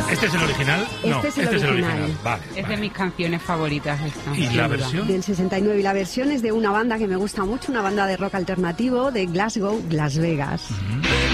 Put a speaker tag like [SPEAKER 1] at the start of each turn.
[SPEAKER 1] ¿Este es el original? No,
[SPEAKER 2] Este es el original.
[SPEAKER 1] Vale,
[SPEAKER 3] Es de mis canciones favoritas esta.
[SPEAKER 1] ¿Y la versión?
[SPEAKER 2] Del 69. Y la versión es de una banda que me gusta mucho, una banda de rock alternativo de Glasgow, Las Vegas.